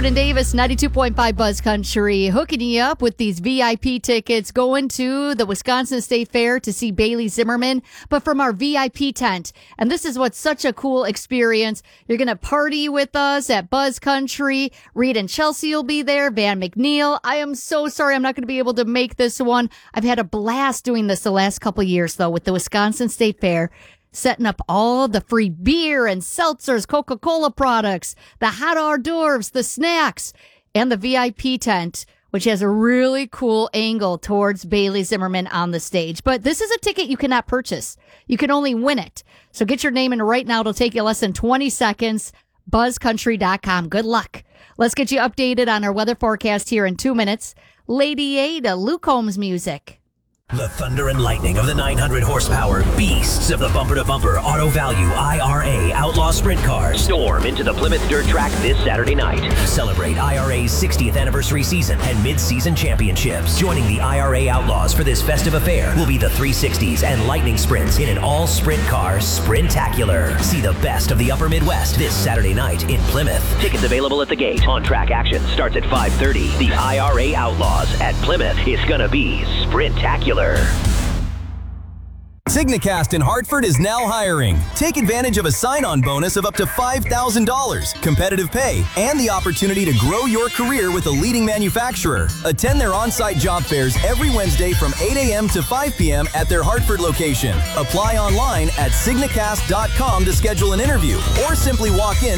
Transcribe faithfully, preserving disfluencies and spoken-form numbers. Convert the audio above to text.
Hartford and Davis, ninety-two point five Buzz Country, hooking you up with these V I P tickets, going to the Wisconsin State Fair to see Bailey Zimmerman, but from our V I P tent. And this is what's such a cool experience. You're going to party with us at Buzz Country. Reed and Chelsea will be there. Van McNeil. I am so sorry I'm not going to be able to make this one. I've had a blast doing this the last couple years, though, with the Wisconsin State Fair. Setting up all the free beer and seltzers, Coca-Cola products, the hot hors d'oeuvres, the snacks, and the V I P tent, which has a really cool angle towards Bailey Zimmerman on the stage. But this is a ticket you cannot purchase. You can only win it. So get your name in right now. It'll take you less than twenty seconds. buzz country dot com. Good luck. Let's get you updated on our weather forecast here in two minutes. Lady Ada, Luke Combs music. The thunder and lightning of the nine hundred horsepower beasts of the bumper-to-bumper Auto Value I R A Outlaw Sprint Cars storm into the Plymouth Dirt Track this Saturday night. Celebrate I R A's sixtieth anniversary season and mid-season championships. Joining the I R A Outlaws for this festive affair will be the three sixties and Lightning Sprints in an all-sprint car Sprintacular. See the best of the Upper Midwest this Saturday night in Plymouth. Tickets available at the gate. On-track action starts at five thirty. The I R A Outlaws at Plymouth is gonna be Sprintacular. Signacast in Hartford is now hiring. Take advantage of a sign-on bonus of up to five thousand dollars, competitive pay, and the opportunity to grow your career with a leading manufacturer. Attend their on-site job fairs every Wednesday from eight a.m. to five p.m. at their Hartford location. Apply online at signacast dot com to schedule an interview, or simply walk in